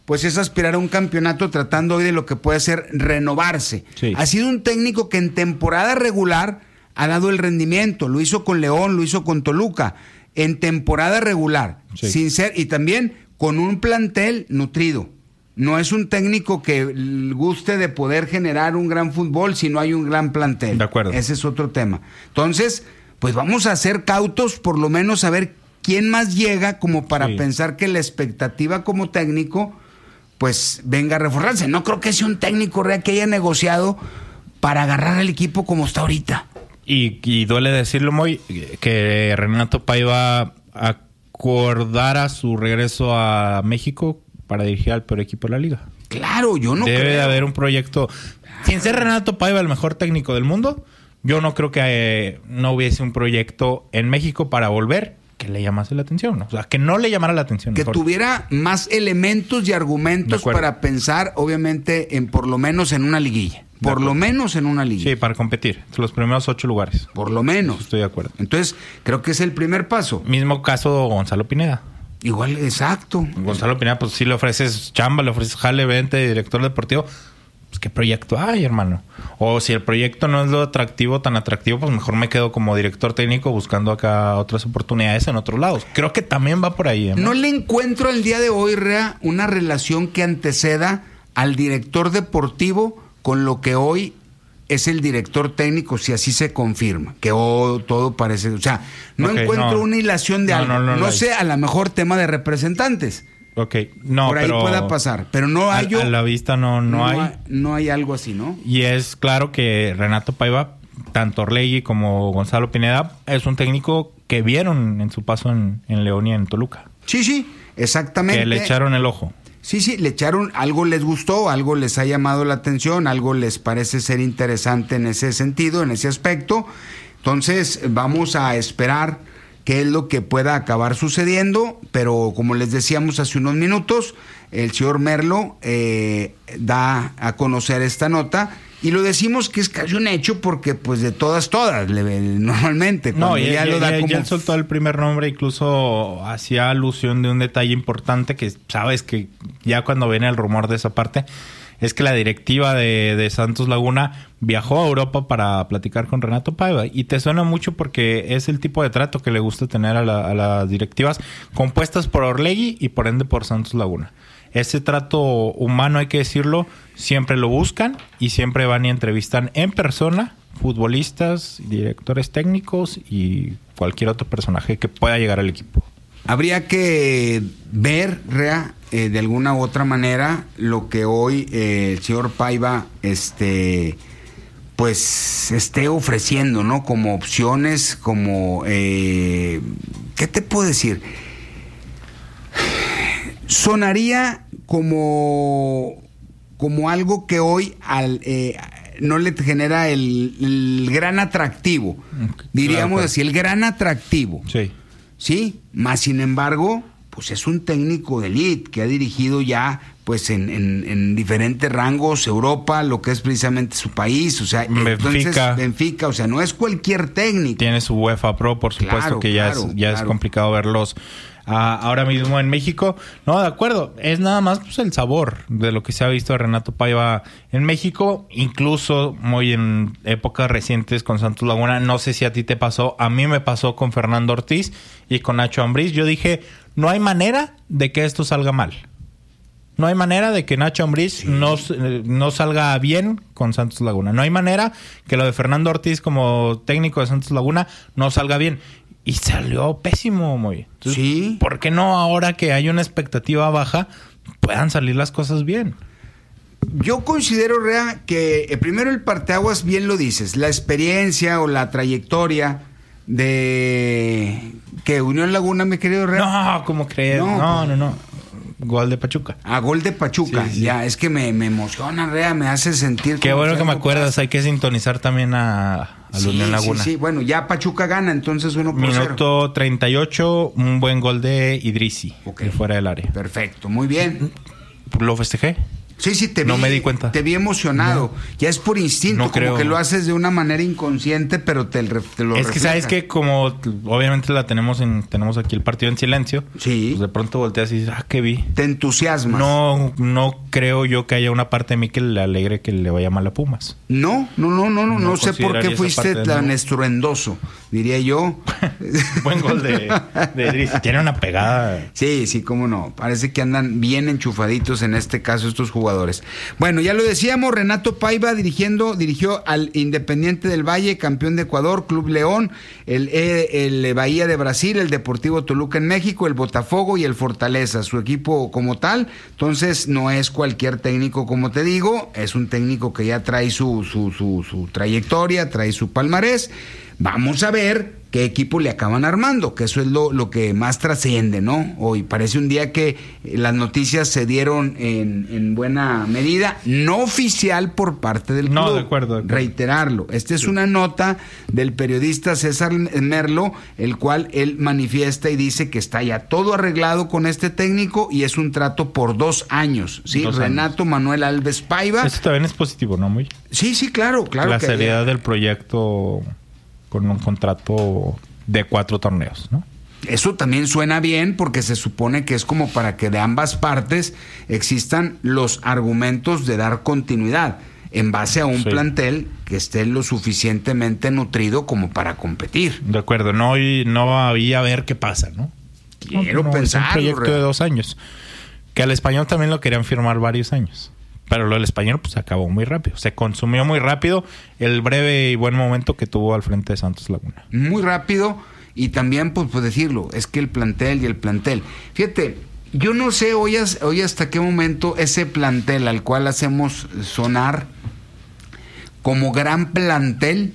pues es aspirar a un campeonato tratando hoy de lo que puede ser renovarse. Sí. Ha sido un técnico que en temporada regular ha dado el rendimiento, lo hizo con León, lo hizo con Toluca, en temporada regular, Sí. sin ser, y también con un plantel nutrido. No es un técnico que guste de poder generar un gran fútbol si no hay un gran plantel. De acuerdo. Ese es otro tema. Entonces, pues vamos a ser cautos, por lo menos a ver quién más llega como para Sí. pensar que la expectativa como técnico pues venga a reforzarse. No creo que sea un técnico real que haya negociado para agarrar al equipo como está ahorita. Y duele decirlo, Moy, que Renato Paiva acordara su regreso a México para dirigir al peor equipo de la liga. Claro, yo no Debe de creo. haber un proyecto. Sin ser Renato Paiva el mejor técnico del mundo, yo no creo que no hubiese un proyecto en México para volver que le llamase la atención, ¿no? O sea, que no le llamara la atención. Que mejor. tuviera más elementos y De argumentos acuerdo. para pensar, obviamente, en por lo menos en una liguilla. Por lo menos en una liguilla. Sí, para competir. Los primeros 8 lugares. Por lo menos. Estoy de acuerdo. Entonces, creo que es el primer paso. Mismo caso Gonzalo Pineda. Igual, exacto. Gonzalo Pineda, pues sí le ofreces chamba, le ofreces jale, vente, director deportivo. Pues qué proyecto hay, hermano. O si el proyecto no es lo atractivo, tan atractivo, pues mejor me quedo como director técnico buscando acá otras oportunidades en otros lados. Creo que también va por ahí. No le encuentro al día de hoy, Rea, una relación que anteceda al director deportivo con lo que hoy es el director técnico, si así se confirma, que todo parece, o sea, no Ok, encuentro no. una hilación de No, algo. no sé, a lo mejor tema de representantes. Ok, no, por ahí pero pueda pasar, pero no hay a la vista no hay. No hay algo así, ¿no? Y es claro que Renato Paiva, tanto Orlegui como Gonzalo Pineda, es un técnico que vieron en su paso en León y en Toluca. Sí, exactamente. Que le echaron el ojo. Sí, le echaron, algo les gustó, algo les ha llamado la atención, algo les parece ser interesante en ese sentido, en ese aspecto. Entonces, vamos a esperar qué es lo que pueda acabar sucediendo, pero como les decíamos hace unos minutos, el señor Merlo da a conocer esta nota. Y lo decimos que es casi un hecho porque, pues, de todas, normalmente. No, ya lo da como... ya soltó el primer nombre, incluso hacía alusión de un detalle importante que sabes que ya cuando viene el rumor de esa parte, es que la directiva de Santos Laguna viajó a Europa para platicar con Renato Paiva. Y te suena mucho porque es el tipo de trato que le gusta tener a las directivas compuestas por Orlegui y por ende por Santos Laguna. Ese trato humano, hay que decirlo, siempre lo buscan y siempre van y entrevistan en persona futbolistas, directores técnicos y cualquier otro personaje que pueda llegar al equipo. Habría que ver, Rea, de alguna u otra manera, lo que hoy el señor Paiva pues esté ofreciendo, ¿no? Como opciones, como... ¿qué te puedo decir? Sonaría como algo que hoy no le genera el gran atractivo. Diríamos Claro. así, el gran atractivo. Sí. Sí, más sin embargo, pues es un técnico de élite que ha dirigido ya pues en diferentes rangos, Europa, lo que es precisamente su país, o sea, Benfica, o sea, no es cualquier técnico. Tiene su UEFA Pro, por supuesto, Claro, que ya es complicado verlos ahora mismo en México. No, de acuerdo, es nada más pues el sabor de lo que se ha visto de Renato Paiva en México, incluso muy en épocas recientes con Santos Laguna. No sé si a ti te pasó, a mí me pasó con Fernando Ortiz y con Nacho Ambriz. Yo dije, no hay manera de que esto salga mal. No hay manera de que Nacho Ambriz no salga bien con Santos Laguna. No hay manera que lo de Fernando Ortiz como técnico de Santos Laguna no salga bien. Y salió pésimo, muy bien. Entonces, sí. ¿por qué no ahora que hay una expectativa baja puedan salir las cosas bien? Yo considero, Rea, que primero el parteaguas, bien lo dices, la experiencia o la trayectoria de... ¿Qué? ¿Unión Laguna, mi querido Rea? No, ¿cómo crees? No. Gol de Pachuca. Gol de Pachuca. Sí. Ya, es que me emociona, Rea, me hace sentir... Qué bueno que me acuerdas, hay que sintonizar también a la Unión Laguna. Sí, bueno, ya Pachuca gana, entonces 1-0. Minuto 38, un buen gol de Idrissi, Ok. de fuera del área. Perfecto, muy bien. Lo festejé. Sí, no me di cuenta. Te vi emocionado. No. Ya es por instinto, no creo. Como que lo haces de una manera inconsciente, pero te lo refleja. Es que sabes que como obviamente tenemos aquí el partido en silencio. Sí. Pues de pronto volteas y dices, ¿qué vi? Te entusiasmas. No creo yo que haya una parte de mí que le alegre que le vaya mal a Pumas. No sé por qué fuiste tan estruendoso, diría yo. Buen gol de Idris. Tiene una pegada. Sí, cómo no. Parece que andan bien enchufaditos en este caso estos jugadores. Bueno, ya lo decíamos, Renato Paiva dirigió al Independiente del Valle, campeón de Ecuador, Club León, el Bahía de Brasil, el Deportivo Toluca en México, el Botafogo y el Fortaleza, su equipo como tal. Entonces no es cualquier técnico, como te digo, es un técnico que ya trae su trayectoria, trae su palmarés. Vamos a ver qué equipo le acaban armando, que eso es lo que más trasciende, ¿no? Hoy parece un día que las noticias se dieron en buena medida, no oficial por parte del club. No, de acuerdo. Reiterarlo. Esta es una nota del periodista César Merlo, el cual él manifiesta y dice que está ya todo arreglado con este técnico y es un trato por 2 años, ¿sí? 2 años. Renato Manuel Alves Paiva. Eso también es positivo, ¿no, Muy? Sí, claro. La seriedad del proyecto con un contrato de 4 torneos, ¿no? Eso también suena bien porque se supone que es como para que de ambas partes existan los argumentos de dar continuidad en base a un plantel que esté lo suficientemente nutrido como para competir. De acuerdo, no había a ver qué pasa, ¿no? Quiero pensar. Es un proyecto de 2 años. Que al Español también lo querían firmar varios años. Pero lo del Español pues se acabó muy rápido. Se consumió muy rápido el breve y buen momento que tuvo al frente de Santos Laguna. Muy rápido y también pues decirlo, es que el plantel. Fíjate, yo no sé hoy hasta qué momento ese plantel al cual hacemos sonar como gran plantel,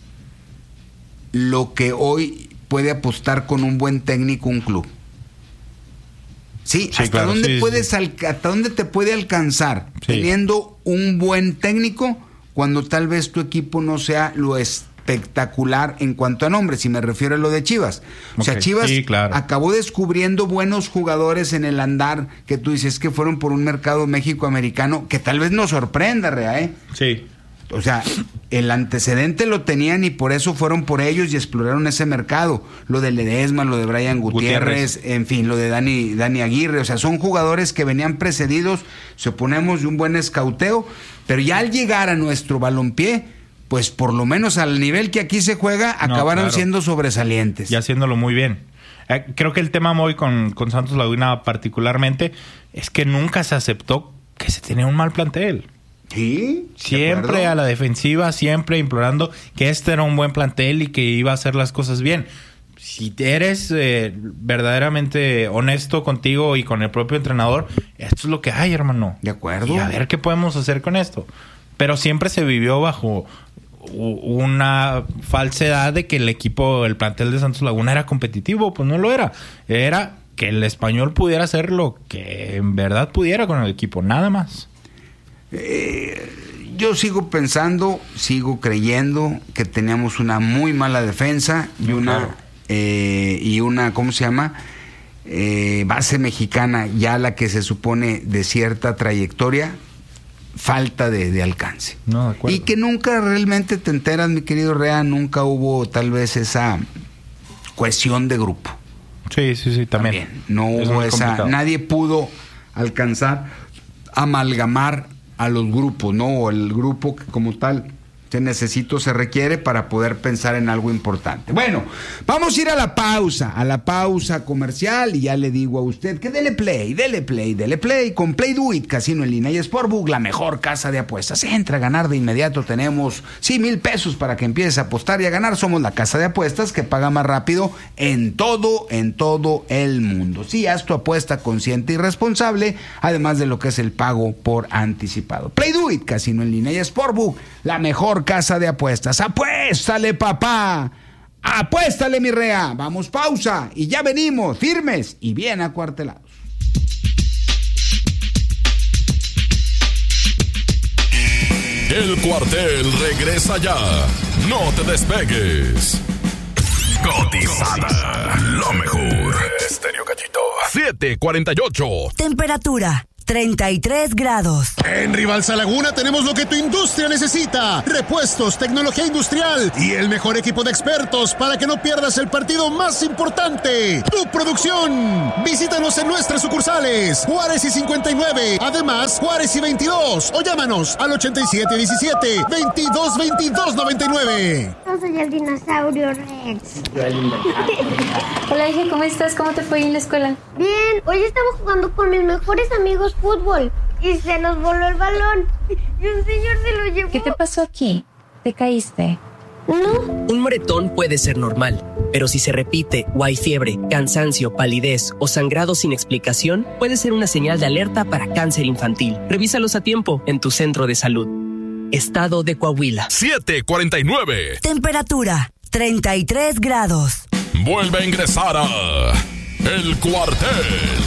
lo que hoy puede apostar con un buen técnico un club. Sí, ¿hasta claro, dónde hasta dónde te puede alcanzar teniendo un buen técnico cuando tal vez tu equipo no sea lo espectacular en cuanto a nombres? Y me refiero a lo de Chivas. O sea, Chivas acabó descubriendo buenos jugadores en el andar que tú dices que fueron por un mercado México-americano que tal vez nos sorprenda, Rea, Sí. O sea, el antecedente lo tenían y por eso fueron por ellos y exploraron ese mercado. Lo de Ledesma, lo de Brian Gutiérrez, en fin, lo de Dani Aguirre. O sea, son jugadores que venían precedidos, suponemos, de un buen escauteo, pero ya al llegar a nuestro balompié, pues por lo menos al nivel que aquí se juega, acabaron siendo sobresalientes. Y haciéndolo muy bien. Creo que el tema muy con Santos Laguna particularmente es que nunca se aceptó que se tenía un mal plantel. Sí, siempre a la defensiva, siempre implorando que este era un buen plantel y que iba a hacer las cosas bien. Si eres verdaderamente honesto contigo y con el propio entrenador, esto es lo que hay, hermano. De acuerdo. Y a ver qué podemos hacer con esto. Pero siempre se vivió bajo una falsedad de que el plantel de Santos Laguna era competitivo. Pues no lo era. Era que el Español pudiera hacer lo que en verdad pudiera con el equipo, nada más. Yo sigo pensando, sigo creyendo que teníamos una muy mala defensa y una ¿cómo se llama? Base mexicana, ya la que se supone de cierta trayectoria, falta de alcance. No, de acuerdo. Y que nunca realmente te enteras, mi querido Rea, nunca hubo tal vez esa cohesión de grupo. Sí, también. No hubo nadie pudo alcanzar, amalgamar a los grupos, ¿no? O el grupo que como tal se requiere para poder pensar en algo importante. Bueno, vamos a ir a la pausa comercial y ya le digo a usted que dele play con Play Do It, Casino en Línea y Sportbook, la mejor casa de apuestas. Entra a ganar de inmediato, tenemos 1,000 pesos para que empiece a apostar y a ganar. Somos la casa de apuestas que paga más rápido en todo el mundo. Sí, haz tu apuesta consciente y responsable, además de lo que es el pago por anticipado. Play Do It, Casino en Línea y Sportbook, la mejor casa de apuestas. ¡Apuéstale, papá! ¡Apuéstale, mi Rea! Vamos, pausa y ya venimos, firmes y bien acuartelados. El cuartel regresa ya. No te despegues. Cotizada. Lo mejor. Estéreo Cachito. 7:48. Temperatura. 33 grados. En Rivalsa Laguna tenemos lo que tu industria necesita. Repuestos, tecnología industrial y el mejor equipo de expertos para que no pierdas el partido más importante, tu producción. Visítanos en nuestras sucursales, Juárez y 59, además Juárez y 22, o llámanos al 8717-222299. Yo soy el dinosaurio Rex. Hola, hija, ¿cómo estás? ¿Cómo te fue en la escuela? Bien, hoy estaba jugando con mis mejores amigos fútbol y se nos voló el balón y un señor se lo llevó. ¿Qué te pasó aquí? ¿Te caíste? No. Un moretón puede ser normal, pero si se repite o hay fiebre, cansancio, palidez o sangrado sin explicación, puede ser una señal de alerta para cáncer infantil. Revísalos a tiempo en tu centro de salud. Estado de Coahuila. 7:49. Temperatura 33 grados. Vuelve a ingresar a El Cuartel.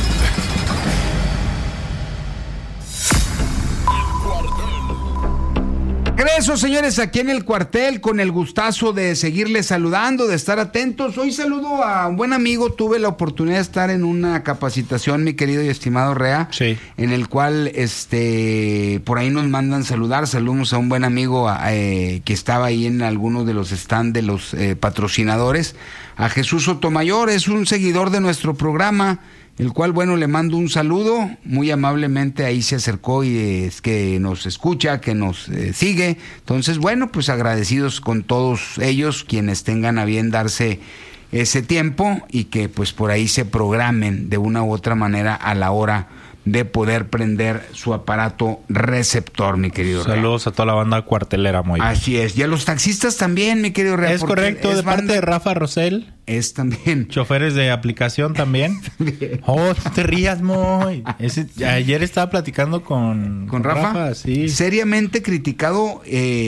Regreso, señores, aquí en El Cuartel, con el gustazo de seguirles saludando, de estar atentos. Hoy saludo a un buen amigo. Tuve la oportunidad de estar en una capacitación, mi querido y estimado Rea, sí, en el cual por ahí nos mandan saludar. Saludamos a un buen amigo que estaba ahí en algunos de los stands de los patrocinadores, a Jesús Sotomayor. Es un seguidor de nuestro programa, el cual, bueno, le mando un saludo. Muy amablemente ahí se acercó y es que nos escucha, que nos sigue. Entonces, bueno, pues agradecidos con todos ellos, quienes tengan a bien darse ese tiempo y que pues por ahí se programen de una u otra manera a la hora de poder prender su aparato receptor, mi querido Rea. Saludos a toda la banda cuartelera, muy bien. Así es. Y a los taxistas también, mi querido Rea. Es correcto, de parte de Rafa Rosell. Es también. Choferes de aplicación también. Oh, no te rías, Moy. Ayer estaba platicando con Rafa. Sí. Seriamente criticado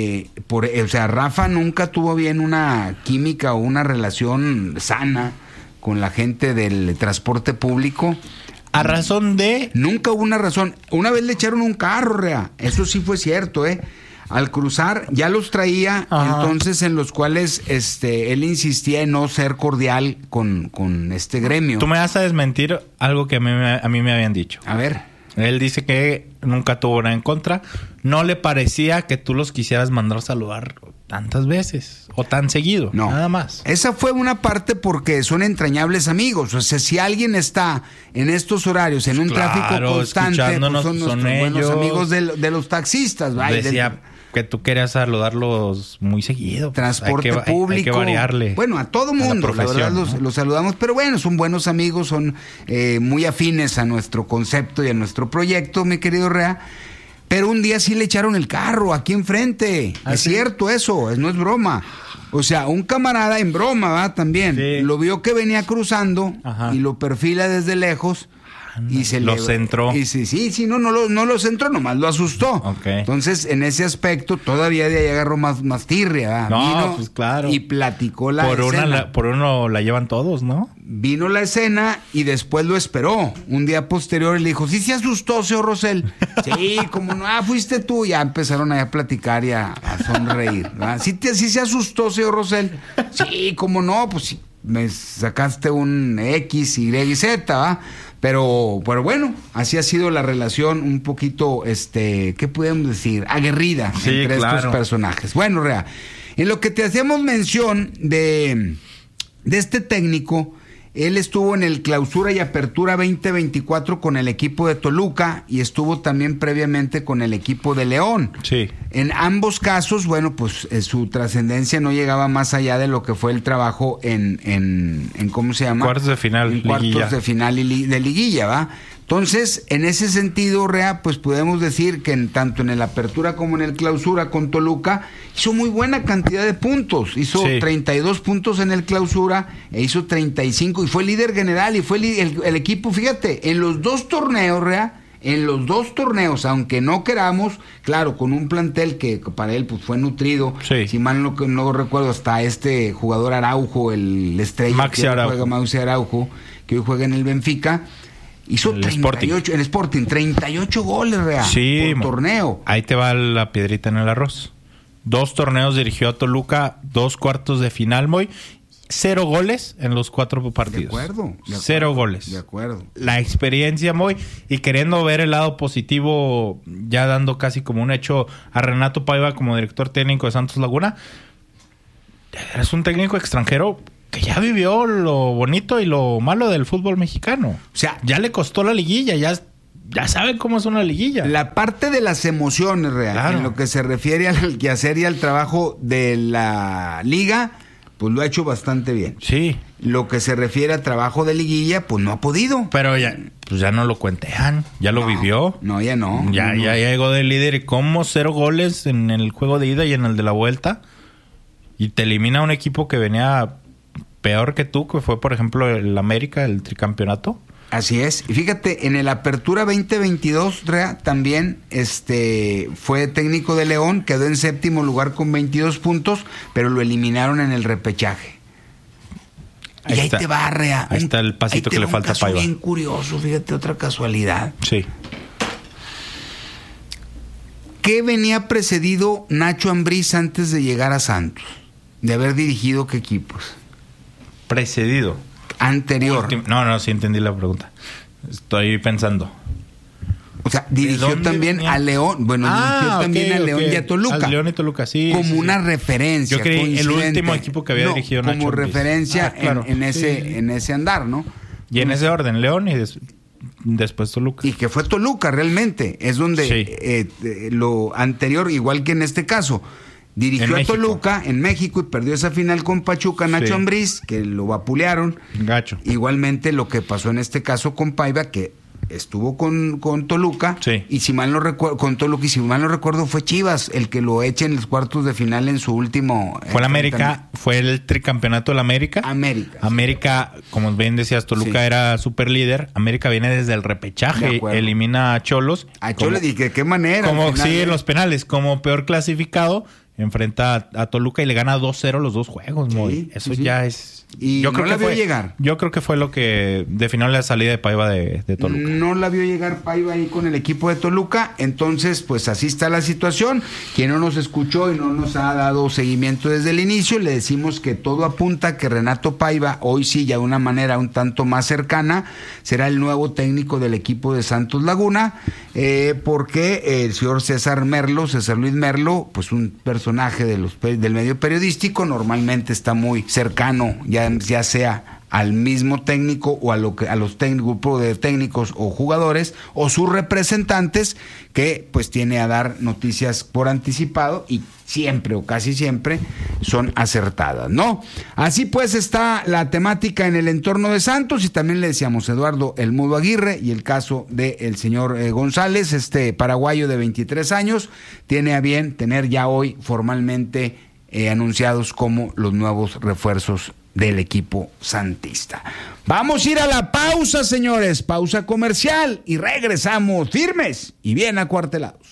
o sea, Rafa nunca tuvo bien una química o una relación sana con la gente del transporte público. A razón de... Nunca hubo una razón. Una vez le echaron un carro, Rea. Eso sí fue cierto, Al cruzar ya los traía. Ajá. Entonces en los cuales él insistía en no ser cordial con este gremio. Tú me vas a desmentir algo que a mí me habían dicho. A ver. Él dice que nunca tuvo nada en contra. No le parecía que tú los quisieras mandar a saludar tantas veces o tan seguido. No. Nada más. Esa fue una parte porque son entrañables amigos. O sea, si alguien está en estos horarios en un tráfico constante, pues son nuestros buenos amigos de los taxistas. Decía que tú querías saludarlos muy seguido. Transporte público. Hay que variarle. Bueno, a todo mundo, la verdad, los saludamos. Pero bueno, son buenos amigos, son muy afines a nuestro concepto y a nuestro proyecto, mi querido Rea. Pero un día sí le echaron el carro aquí enfrente. ¿Ah, es cierto eso? No es broma. O sea, un camarada en broma, ¿va? También. Sí. Lo vio que venía cruzando. Ajá. Y lo perfila desde lejos. Y se lo centró. Y sí, no lo centró, nomás lo asustó. Okay. Entonces, en ese aspecto, todavía de ahí agarró más tirria, ¿verdad? No, vino, pues claro. Y platicó la escena. Por uno la llevan todos, ¿no? Vino la escena y después lo esperó. Un día posterior le dijo, ¿sí se asustó, señor Rosell? Sí, como no, fuiste tú. Ya empezaron a platicar y a sonreír, ¿verdad? ¿Sí se asustó, señor Rosell? Sí, como no, pues sí, me sacaste un X, Y, Z, ¿va? Pero bueno, así ha sido la relación un poquito, ¿qué podemos decir? Aguerrida entre estos personajes. Bueno, Rea, en lo que te hacemos mención de este técnico, él estuvo en el Clausura y Apertura 2024 con el equipo de Toluca y estuvo también previamente con el equipo de León. Sí. En ambos casos, bueno, pues su trascendencia no llegaba más allá de lo que fue el trabajo en ¿cómo se llama? Cuartos de final. En cuartos de final y de liguilla, ¿va? Entonces, en ese sentido, Rea, pues podemos decir que tanto en el Apertura como en el Clausura con Toluca hizo muy buena cantidad de puntos. Hizo 32 puntos en el Clausura e hizo 35 y fue líder general y fue el equipo, fíjate, en los dos torneos, Rea, aunque no queramos, claro, con un plantel que para él pues fue nutrido, si mal no recuerdo, hasta este jugador Araujo, el estrella Maxi Araujo, que hoy juega en el Benfica. Hizo 38 en Sporting, 38 goles, Rea, por torneo. Ahí te va la piedrita en el arroz. 2 torneos dirigió a Toluca, 2 cuartos de final, Moy. 0 goles en los 4 partidos. De acuerdo. 0 goles. De acuerdo. La experiencia, Moy, y queriendo ver el lado positivo, ya dando casi como un hecho a Renato Paiva como director técnico de Santos Laguna. Es un técnico extranjero que ya vivió lo bonito y lo malo del fútbol mexicano. O sea, ya le costó la liguilla, ya saben cómo es una liguilla. La parte de las emociones, real, claro, en lo que se refiere al quehacer y al trabajo de la liga, pues lo ha hecho bastante bien. Sí. Lo que se refiere al trabajo de liguilla, pues no ha podido. Pero ya no lo cuentean, ya lo vivió. No, ya no. Ya llegó de líder. ¿Y cómo 0 goles en el juego de ida y en el de la vuelta? Y te elimina un equipo que venía peor que tú, que fue, por ejemplo, el América, el tricampeonato. Así es. Y fíjate, en el Apertura 2022, Rea, también fue técnico de León, quedó en 7º lugar con 22 puntos, pero lo eliminaron en el repechaje. Y ahí te va, Rea. Ahí está el pasito que le falta a Paiva. Bien curioso, fíjate, otra casualidad. Sí. ¿Qué venía precedido Nacho Ambriz antes de llegar a Santos? De haber dirigido qué equipos. Precedido. Anterior. No, sí entendí la pregunta. Estoy pensando. O sea, dirigió también a León. Bueno, dirigió también a León y a Toluca. A León y Toluca, sí. Como una referencia. Yo creí el último equipo que había dirigido Nacho como Ambriz. Referencia en ese andar, ¿no? Y en ese orden, León y después Toluca. Y que fue Toluca realmente. Es donde lo anterior, igual que en este caso, dirigió a Toluca en México y perdió esa final con Pachuca, Nacho Ambriz, que lo vapulearon. Gacho. Igualmente lo que pasó en este caso con Paiva, que estuvo con Toluca, y si mal no recuerdo, con Toluca, y si mal no recuerdo, fue Chivas el que lo echa en los cuartos de final en su último. Fue el América, fue el tricampeonato del América. América, como bien decías, Toluca era super líder. América viene desde el repechaje, elimina a Cholos. A Cholos, ¿y de qué manera? Como en los penales, como peor clasificado, enfrenta a Toluca y le gana 2-0 los 2 juegos, Eso ya es. Y yo no creo la que vio fue, llegar. Yo creo que fue lo que definió la salida de Paiva de Toluca. No la vio llegar Paiva ahí con el equipo de Toluca. Entonces, pues así está la situación. Quien no nos escuchó y no nos ha dado seguimiento desde el inicio, le decimos que todo apunta a que Renato Paiva, hoy sí, ya de una manera un tanto más cercana, será el nuevo técnico del equipo de Santos Laguna, porque el señor César Luis Merlo, pues un personaje del medio periodístico, normalmente está muy cercano, ya sea al mismo técnico o a los grupos de técnicos o jugadores o sus representantes, que pues tiene a dar noticias por anticipado y siempre o casi siempre son acertadas, ¿no? Así pues está la temática en el entorno de Santos, y también le decíamos Eduardo El Mudo Aguirre y el caso del señor González, este paraguayo de 23 años, tiene a bien tener ya hoy formalmente anunciados como los nuevos refuerzos del equipo santista. Vamos a ir a la pausa, señores, pausa comercial, y regresamos firmes y bien acuartelados.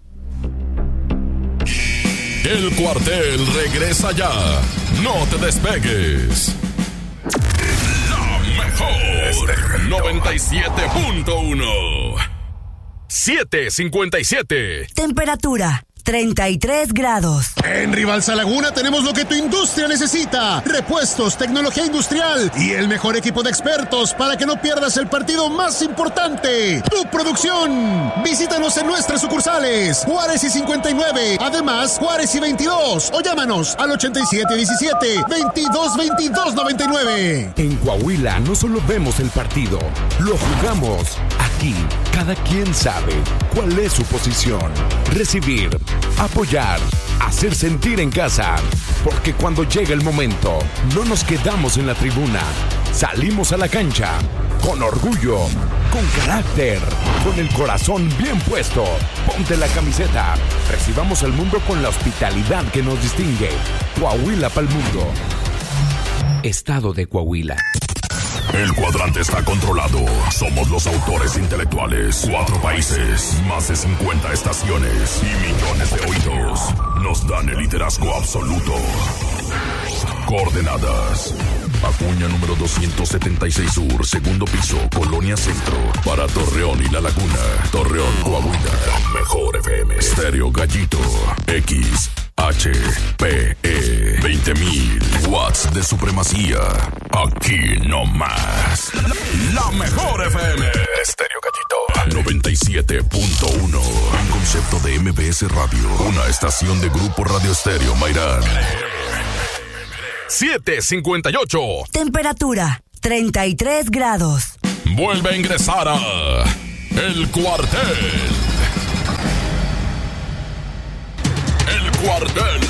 El Cuartel regresa ya. No te despegues. La mejor 97.1 7:57. Temperatura 33 grados. En Rivalsa Laguna tenemos lo que tu industria necesita: repuestos, tecnología industrial y el mejor equipo de expertos para que no pierdas el partido más importante, tu producción. Visítanos en nuestras sucursales Juárez y 59, además Juárez y 22, o llámanos al 8717-222299. En Coahuila no solo vemos el partido, lo jugamos. Aquí cada quien sabe cuál es su posición. Recibir, apoyar, hacer sentir en casa. Porque cuando llega el momento, no nos quedamos en la tribuna. Salimos a la cancha con orgullo, con carácter, con el corazón bien puesto. Ponte la camiseta. Recibamos al mundo con la hospitalidad que nos distingue. Coahuila pa'l mundo. Estado de Coahuila. El cuadrante está controlado. Somos los autores intelectuales. 4 países, más de 50 estaciones y millones de oídos. Nos dan el liderazgo absoluto. Coordenadas: Acuña número 276 Sur, segundo piso, Colonia Centro. Para Torreón y La Laguna. Torreón, Coahuila. Mejor FM. Estéreo Gallito. XHSR. HPE 20.000 watts de supremacía. Aquí no más. La mejor FM. Estéreo Gallito 97.1. Un concepto de MBS Radio. Una estación de Grupo Radio Estéreo Mairán. 7:58. Temperatura 33 grados. Vuelve a ingresar a El Cuartel. El Cuartel.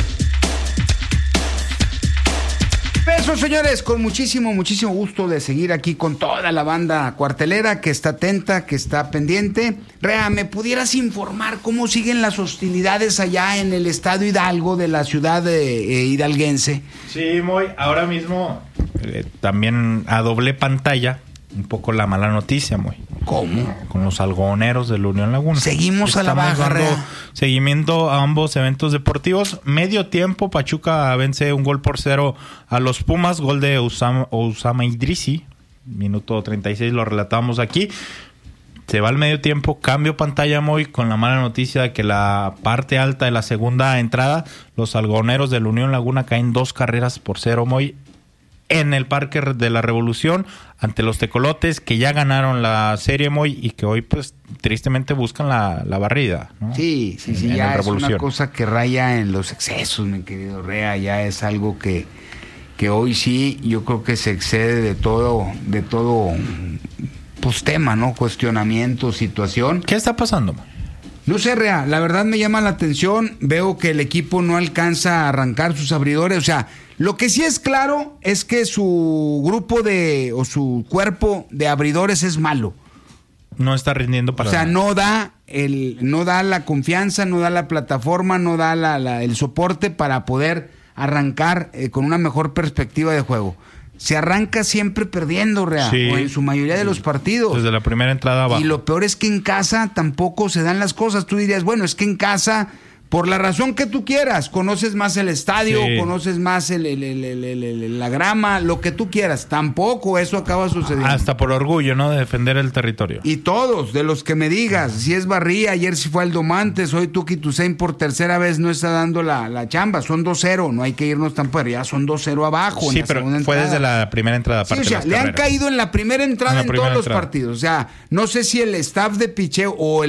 Eso, señores, con muchísimo gusto de seguir aquí con toda la banda cuartelera que está atenta, que está pendiente. Rea, ¿me pudieras informar cómo siguen las hostilidades allá en el estado Hidalgo de la ciudad hidalguense? Sí, Moy, ahora mismo también a doble pantalla, un poco la mala noticia, Moy. ¿Cómo? Con los algodoneros del Unión Laguna. Seguimos a la baja, Rea. Seguimiento a ambos eventos deportivos. Medio tiempo, Pachuca vence 1-0 a los Pumas. Gol de Usama Idrisi. Minuto 36, lo relatamos aquí. Se va al medio tiempo, cambio pantalla, Moy, con la mala noticia de que la parte alta de la segunda entrada, los algodoneros del Unión Laguna caen 2-0, Moy, en el Parque de la Revolución ante los Tecolotes, que ya ganaron la serie, Moy, y que hoy pues tristemente buscan la barrida, ¿no? Sí, ya es una cosa que raya en los excesos, mi querido Rea. Ya es algo que hoy sí yo creo que se excede de todo pues tema, ¿no? Cuestionamiento, situación. ¿Qué está pasando, Moy? No sé, Rea, la verdad me llama la atención. Veo que el equipo no alcanza a arrancar sus abridores. O sea, lo que sí es claro es que su grupo o su cuerpo de abridores es malo. No está rindiendo para nada. O sea, no da la confianza, no da la plataforma, no da el soporte para poder arrancar con una mejor perspectiva de juego. Se arranca siempre perdiendo, Rea, sí, o en su mayoría de los partidos. Desde la primera entrada abajo. Y lo peor es que en casa tampoco se dan las cosas. Tú dirías, bueno, es que en casa, por la razón que tú quieras, conoces más el estadio, sí, conoces más la grama, lo que tú quieras. Tampoco eso acaba sucediendo. Hasta por orgullo, ¿no? De defender el territorio. Y todos, de los que me digas, si es Barría, ayer si fue Aldo Montes, hoy Tuki Tusein por tercera vez no está dando la chamba. Son 2-0, no hay que irnos tan para allá, son 2-0 abajo. Sí, pero fue desde la primera entrada. Sí, o sea, le han caído en la primera entrada en todos los partidos. O sea, no sé si el staff de picheo o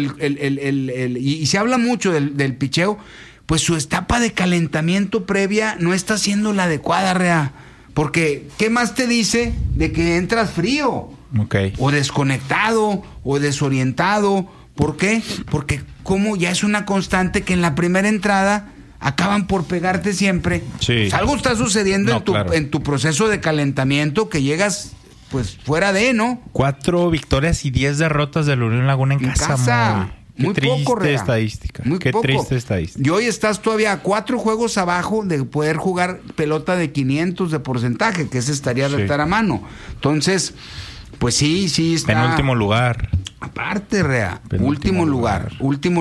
y se habla mucho del picheo, pues su etapa de calentamiento previa no está siendo la adecuada, Rea. Porque, ¿qué más te dice de que entras frío? Okay. O desconectado, o desorientado. ¿Por qué? Porque como ya es una constante que en la primera entrada acaban por pegarte siempre. Sí. Pues algo está sucediendo claro, en tu proceso de calentamiento que llegas pues fuera de, ¿no? 4 victorias y 10 derrotas del Unión Laguna en casa. Muy triste poco, Rea. Estadística. Muy Qué poco. Triste estadística. Y hoy estás todavía a 4 juegos abajo de poder jugar pelota de 500 de porcentaje, que ese estaría de estar a mano. Entonces, pues sí está. Penúltimo lugar. Aparte, Rea. Último lugar.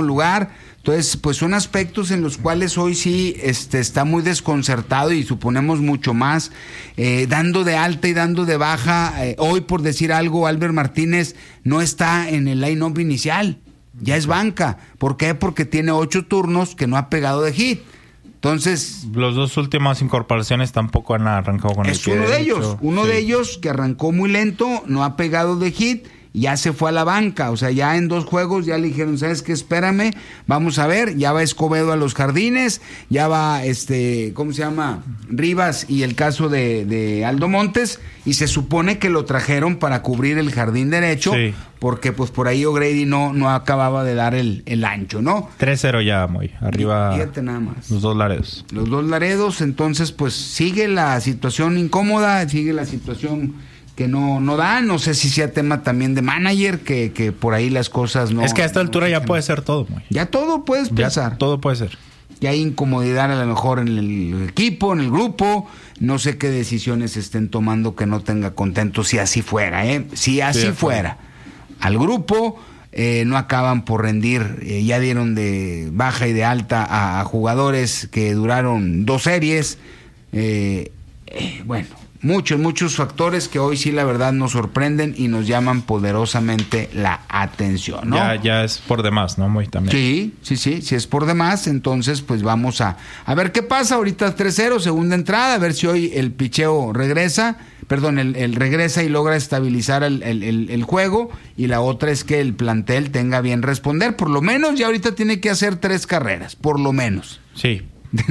Entonces, pues son aspectos en los cuales hoy sí está muy desconcertado y suponemos mucho más. Dando de alta y dando de baja. Hoy, por decir algo, Albert Martínez no está en el line-up inicial. Ya es banca. ¿Por qué? Porque tiene 8 turnos que no ha pegado de hit. Entonces, los 2 últimas incorporaciones tampoco han arrancado con el pie derecho. Uno de ellos que arrancó muy lento, no ha pegado de hit, ya se fue a la banca. O sea, ya en 2 juegos ya le dijeron, ¿sabes qué? Espérame, vamos a ver. Ya va Escobedo a los jardines, ya va ¿cómo se llama? Rivas y el caso de Aldo Montes, y se supone que lo trajeron para cubrir el jardín derecho, sí, porque pues por ahí O'Grady no acababa de dar el ancho, ¿no? 3-0 ya, muy arriba. Fíjate nada más. Los 2 Laredos. Los 2 Laredos, entonces pues sigue la situación incómoda, sigue la situación que no da. No sé si sea tema también de manager, que por ahí las cosas no. Es que a esta altura ya puede ser todo, muy. Ya todo puedes pensar. Ya todo puede ser. Ya hay incomodidad a lo mejor en el equipo, en el grupo. No sé qué decisiones estén tomando que no tenga contento, si así fuera, Si así fuera. Al grupo no acaban por rendir. Ya dieron de baja y de alta a jugadores que duraron 2 series. Bueno, muchos factores que hoy sí la verdad nos sorprenden y nos llaman poderosamente la atención, ¿no? Ya es por demás, ¿no? Muy también. Sí, si es por demás, entonces pues vamos a ver qué pasa. Ahorita 3-0, segunda entrada, a ver si hoy el picheo regresa, el regresa y logra estabilizar el juego, y la otra es que el plantel tenga bien responder, por lo menos ya ahorita tiene que hacer 3 carreras, por lo menos. Sí.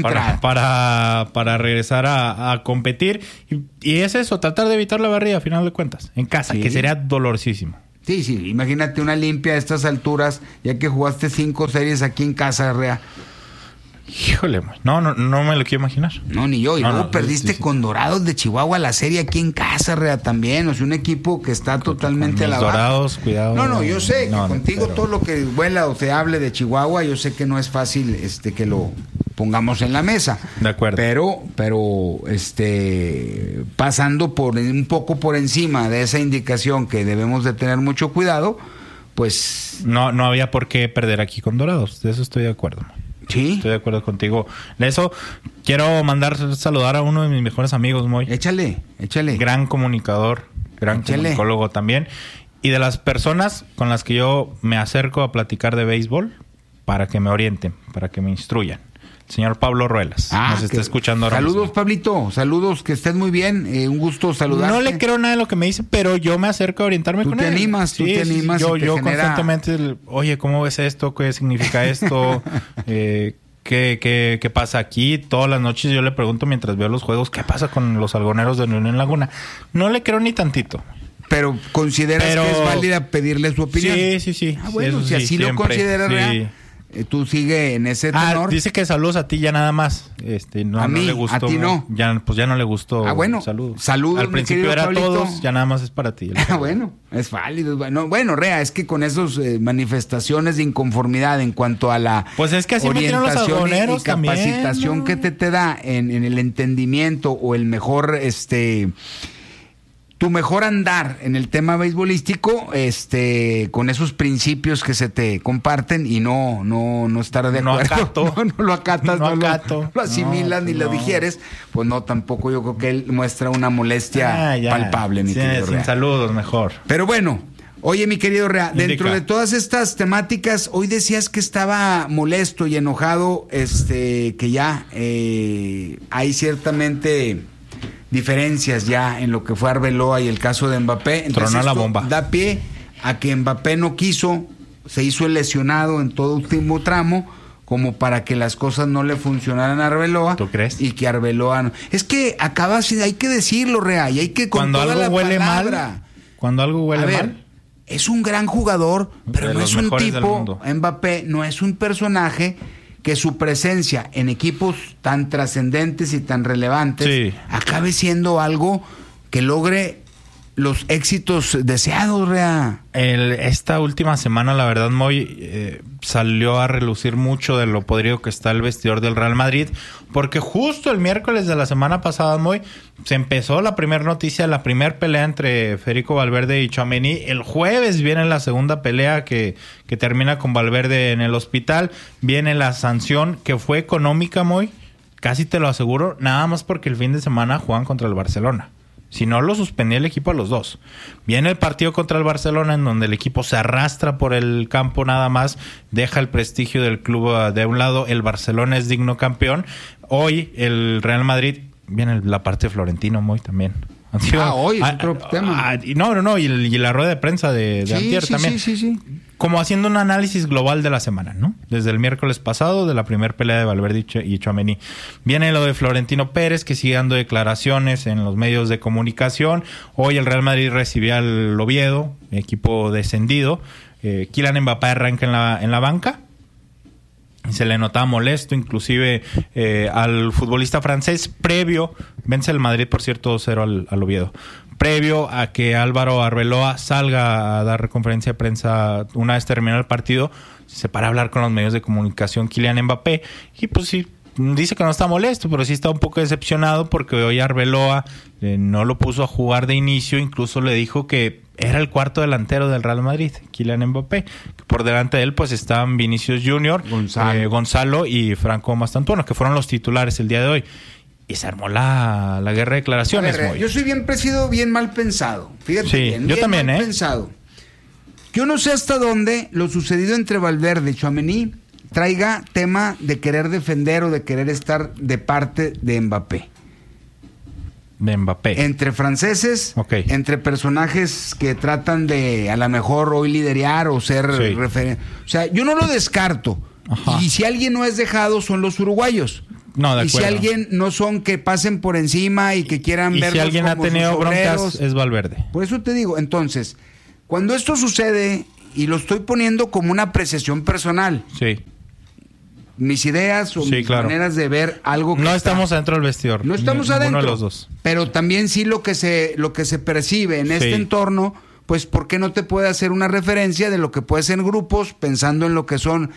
Para regresar a competir y es eso, tratar de evitar la barrida a final de cuentas en casa, que sería dolorosísimo. Sí, imagínate una limpia a estas alturas, ya que jugaste 5 series aquí en casa, Rea. Híjole, no me lo quiero imaginar. No, ni yo. Y luego perdiste con Dorados de Chihuahua la serie aquí en casa, Rea, también. O sea, un equipo que está totalmente a la baja. Dorados, cuidado. No, yo sé que contigo todo lo que vuela o se hable de Chihuahua, yo sé que no es fácil que lo pongamos en la mesa. De acuerdo. Pero pasando un poco por encima de esa indicación que debemos de tener mucho cuidado, pues... No había por qué perder aquí con Dorados. De eso estoy de acuerdo. Sí. Estoy de acuerdo contigo. De eso quiero saludar a uno de mis mejores amigos, Moy. Échale. Gran comunicador, comunicólogo también. Y de las personas con las que yo me acerco a platicar de béisbol para que me orienten, para que me instruyan. El señor Pablo Ruelas. Nos está escuchando ahora. Saludos, mismo. Pablito. Saludos, que estés muy bien. Un gusto saludarte. No le creo nada de lo que me dice, pero yo me acerco a orientarme con él. Tú te animas. Yo constantemente, oye, ¿cómo ves esto? ¿Qué significa esto? ¿Qué pasa aquí? Todas las noches yo le pregunto mientras veo los juegos, ¿qué pasa con los algoneros de Unión Laguna? No le creo ni tantito. Pero ¿consideras que es válida pedirle su opinión? Sí. Bueno, si así siempre, lo consideras, real. Tú sigue en ese tenor. Dice que saludos a ti ya nada más. A mí, no le gustó, a ti no. Ya no le gustó. Bueno, saludos. Al principio era Pablito. Todos, ya nada más es para ti. Bueno, es válido. Bueno, Rea, es que con esas manifestaciones de inconformidad en cuanto a la pues es que así orientación y capacitación también, que te da en el entendimiento o el mejor tu mejor andar en el tema beisbolístico, con esos principios que se te comparten y no estar de acuerdo. No lo acatas, no lo asimilas ni lo digieres, pues no, tampoco yo creo que él muestra una molestia palpable, mi querido Rea. Sin saludos, mejor. Pero bueno, oye, mi querido Rea, dentro de todas estas temáticas, hoy decías que estaba molesto y enojado, que ya hay ciertamente diferencias ya en lo que fue Arbeloa y el caso de Mbappé. Entonces tronó la bomba. Da pie a que Mbappé no quiso, se hizo el lesionado en todo último tramo, como para que las cosas no le funcionaran a Arbeloa. ¿Tú crees? Y que Arbeloa no. Es que acaba así, hay que decirlo, Rea, y hay que con cuando toda algo la huele palabra. Mal, cuando algo huele mal. Es un gran jugador, pero no es un tipo, Mbappé no es un personaje que su presencia en equipos tan trascendentes y tan relevantes acabe siendo algo que logre los éxitos deseados, Rea. Esta última semana, la verdad, Moy, salió a relucir mucho de lo podrido que está el vestidor del Real Madrid, porque justo el miércoles de la semana pasada, Moy, se empezó la primera noticia, la primera pelea entre Federico Valverde y Tchouaméni. El jueves viene la segunda pelea que termina con Valverde en el hospital. Viene la sanción que fue económica, Moy, casi te lo aseguro, nada más porque el fin de semana juegan contra el Barcelona. Si no, lo suspendía el equipo a los dos. Viene el partido contra el Barcelona, en donde el equipo se arrastra por el campo nada más, deja el prestigio del club de un lado, el Barcelona es digno campeón. Hoy el Real Madrid, viene la parte de Florentino, Moy, también. Hoy es otro tema. No, y la rueda de prensa de antier también. Sí. Como haciendo un análisis global de la semana, ¿no? Desde el miércoles pasado, de la primera pelea de Valverde y Tchouaméni. Viene lo de Florentino Pérez, que sigue dando declaraciones en los medios de comunicación. Hoy el Real Madrid recibía al Oviedo, equipo descendido. Kylian Mbappé arranca en la banca. Se le notaba molesto, inclusive al futbolista francés, vence el Madrid, por cierto, 2-0 al Oviedo. Previo a que Álvaro Arbeloa salga a dar conferencia de prensa una vez terminado el partido, se para a hablar con los medios de comunicación Kylian Mbappé, y pues sí, dice que no está molesto, pero sí está un poco decepcionado porque hoy Arbeloa no lo puso a jugar de inicio, incluso le dijo que era el cuarto delantero del Real Madrid, Kylian Mbappé, que por delante de él pues estaban Vinicius Junior, Gonzalo y Franco Mastantuono, que fueron los titulares el día de hoy. y se armó la guerra de declaraciones. Ver, yo soy bien mal pensado. Fíjate, sí, bien, yo también, mal pensado. Yo no sé hasta dónde lo sucedido entre Valverde y Tchouaméni traiga tema de querer defender o de querer estar de parte de Mbappé. Entre franceses, entre personajes que tratan de a lo mejor hoy liderar o ser referente. O sea, yo no lo descarto. Ajá. Y si alguien no es dejado son los uruguayos. No, de acuerdo. Y si alguien no son que pasen por encima y que quieran verlos si alguien como ha tenido broncas es Valverde. Por eso te digo, entonces, cuando esto sucede, y lo estoy poniendo como una apreciación personal. Sí. Mis ideas o mis maneras de ver algo que no estamos adentro del vestidor. No estamos adentro. Uno de los dos. Pero también sí lo que se percibe en este entorno, pues ¿por qué no te puede hacer una referencia de lo que puede ser grupos, pensando en lo que son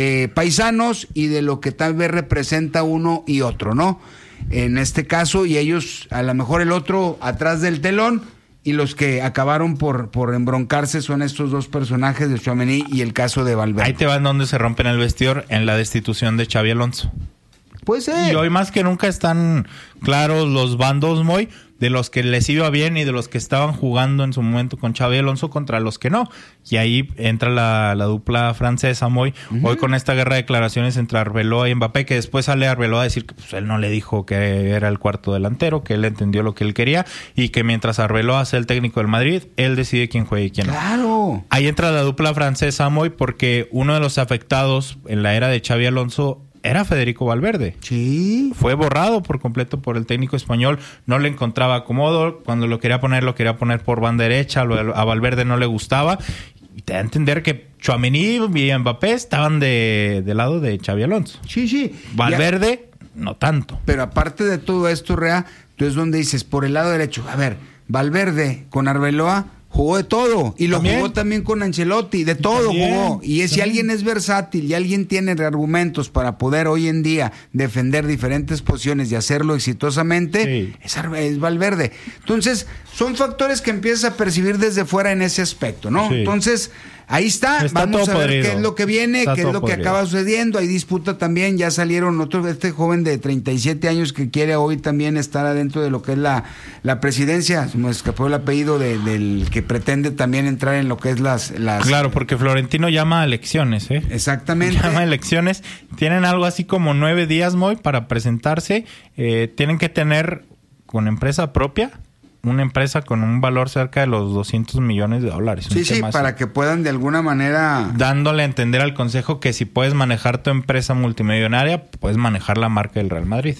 paisanos y de lo que tal vez representa uno y otro, ¿no? En este caso, y ellos, a lo mejor el otro atrás del telón, y los que acabaron por embroncarse son estos dos personajes de Tchouaméni y el caso de Valverde. Ahí te van donde se rompen el vestidor, en la destitución de Xabi Alonso. Puede ser. Y hoy más que nunca están claros los bandos, Moy, de los que les iba bien y de los que estaban jugando en su momento con Xabi Alonso contra los que no. Y ahí entra la dupla francesa, Moy. Uh-huh. Hoy con esta guerra de declaraciones entre Arbeloa y Mbappé, que después sale Arbeloa a decir que pues, él no le dijo que era el cuarto delantero, que él entendió lo que él quería y que mientras Arbeloa sea el técnico del Madrid, él decide quién juega y quién no. ¡Claro! Ahí entra la dupla francesa, Moy, porque uno de los afectados en la era de Xabi Alonso era Federico Valverde. Sí. Fue borrado por completo por el técnico español. No le encontraba acomodo. Cuando lo quería poner por banda derecha. A Valverde no le gustaba. Y te da a entender que Tchouaméni y Mbappé estaban del lado de Xabi Alonso. Sí. Valverde, no tanto. Pero aparte de todo esto, Rea, tú es donde dices, por el lado derecho, a ver, Valverde con Arbeloa jugó de todo, y lo jugó también con Ancelotti, de todo jugó, y si alguien es versátil y alguien tiene argumentos para poder hoy en día defender diferentes posiciones y hacerlo exitosamente, es Valverde. Entonces, son factores que empiezas a percibir desde fuera en ese aspecto, ¿no? Sí. Entonces, ahí está vamos a ver qué es lo que viene, qué es lo que acaba sucediendo. Hay disputa también, ya salieron este joven de 37 años que quiere hoy también estar adentro de lo que es la presidencia, se me escapó el apellido del que pretende también entrar en lo que es las... Claro, porque Florentino llama a elecciones, ¿eh? Exactamente. Llama a elecciones, tienen algo así como 9 días, Moy, para presentarse, tienen que tener con empresa propia, una empresa con un valor cerca de los $200 millones. Sí, para que puedan de alguna manera... Dándole a entender al consejo que si puedes manejar tu empresa multimillonaria, puedes manejar la marca del Real Madrid.